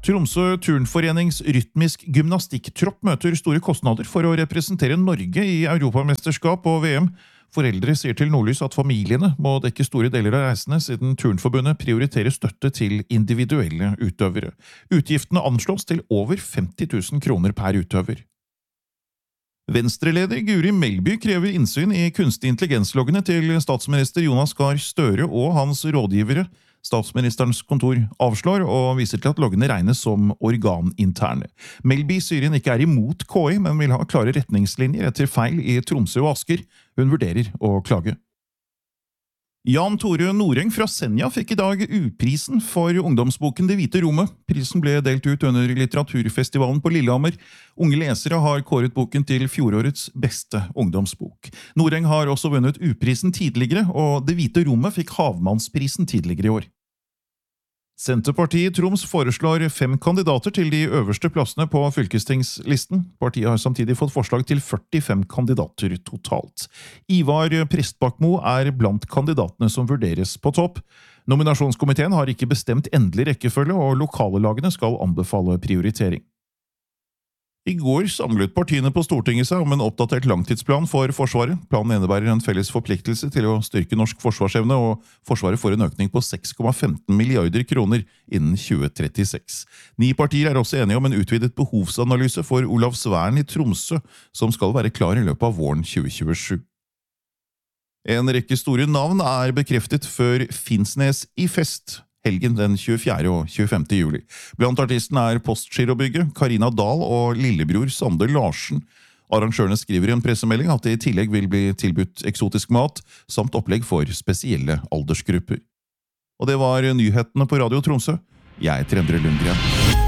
Tromsø Turnforenings rytmisk gymnastikktropp møter store kostnader for å representere Norge i Europamesterskap og VM. Foreldre sier til Nordlys at familiene må dekke store deler av reisene siden Turnforbundet prioriterer støtte til individuelle utøvere. Utgiftene anslås til over 50 000 kroner per utøver. Venstreleder Guri Melby krever innsyn i kunstig intelligensloggene til statsminister Jonas Gahr Støre og hans rådgivere. Statsministerens kontor avslår og viser til at loggene regnes som organinterne. Melby sier hun ikke imot KI, men vil ha klare retningslinjer etter feil i Tromsø og Asker. Hun vurderer å klage. Jan Tore Noreng fra Senja fikk i dag U-prisen for ungdomsboken Det hvite rommet. Prisen ble delt ut under litteraturfestivalen på Lillehammer. Unge lesere har kåret boken til fjorårets beste ungdomsbok. Noreng har også vunnet U-prisen tidligere, og Det hvite rommet fikk Havmannsprisen tidligere i år. Senterpartiet i Troms foreslår 5 kandidater til de øverste plassene på fylkestingslisten. Partiet har samtidig fått forslag til 45 kandidater totalt. Ivar Prestbakmo blant kandidatene som vurderes på topp. Nominasjonskomiteen har ikke bestemt endelig rekkefølge, og lokale lagene skal anbefale prioritering. I går samlet partiene på Stortinget seg om en oppdatert langtidsplan for Forsvaret. Planen innebærer en felles forpliktelse til å styrke norsk forsvarsevne, og Forsvaret får en økning på 6,15 milliarder kroner innen 2036. 9 partier også enige om en utvidet behovsanalyse for Olavsvern i Tromsø, som skal være klar i løpet av våren 2027. En rekke store navn bekreftet før Finnsnes i fest. Helgen den 24. og 25. juli. Blant artistene Postgirobygget, Karina Dahl og lillebror Sander Larsen. Arrangørene skriver i en pressemelding at det i tillegg vil bli tilbudt eksotisk mat, samt opplegg for spesielle aldersgrupper. Og det var nyhetene på Radio Tromsø. Jeg heter Endre Lundgren.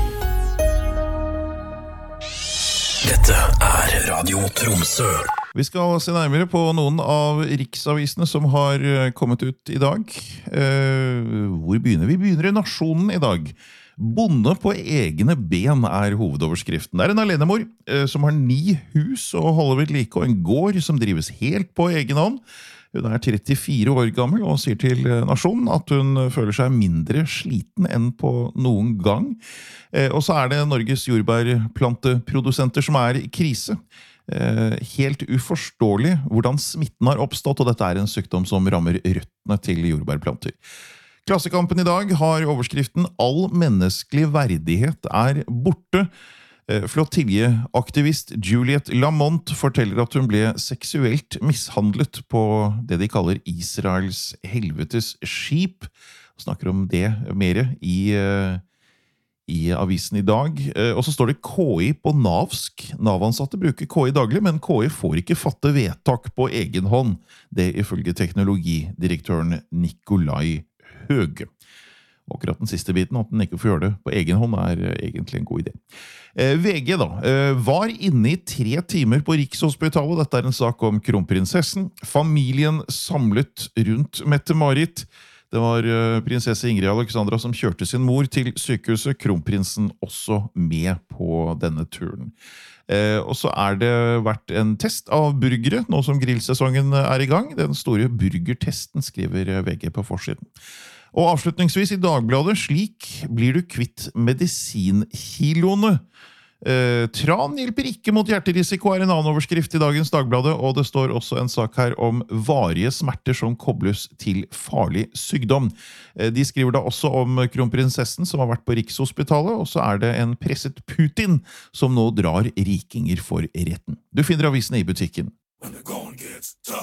Dette Radio Tromsø. Vi skal se nærmere på noen av riksavisene som har kommet ut i dag. Hvor begynner vi? Vi begynner i Nasjonen i dag. Bonde på egne ben hovedoverskriften. Det en alenemor som har 9 hus og holder ved like, og en gård som drives helt på egen hånd. Hun 34 år gammel og sier til Nasjonen at hun føler seg mindre sliten enn på noen gang. Og så det Norges jordbærplanteprodusenter som i krise. Helt uforståelig hvordan smitten har oppstått, og dette en sykdom som rammer røttene til jordbærplanter. Klassekampen i dag har overskriften «All menneskelig verdighet borte». Flottiljeaktivist Juliette Lamont forteller at hun ble seksuelt mishandlet på det de kaller Israels helvetes skip. Vi snakker om det mer i avisen i dag. Og så står det KI på navsk. Nav-ansatte bruker KI daglig, men KI får ikke fatte vedtak på egen hånd. Det ifølge teknologidirektøren Nikolai Høge. Akkurat den siste biten, at den ikke får gjøre det på egen hånd, egentlig en god idé. VG var inne i 3 timer på Rikshospitalet. Dette en sak om kronprinsessen. Familien samlet rundt Mette-Marit. Det var prinsesse Ingrid Alexandra som kjørte sin mor til sykehuset, kronprinsen også med på denne turen. Og så det vært en test av burgere, nå som grillsesongen i gang. Den store burgertesten skriver VG på forsiden. Og avslutningsvis i Dagbladet, slik blir du kvitt medisinkiloene. Tran hjelper ikke mot hjerterisiko en annen overskrift i dagens Dagbladet, og det står også en sak her om varige smerter som kobles til farlig sykdom. De skriver da også om kronprinsessen som har vært på Rikshospitalet, og så det en presset Putin som nå drar rikinger for retten. Du finner avisene i butikken. When the going gets tough.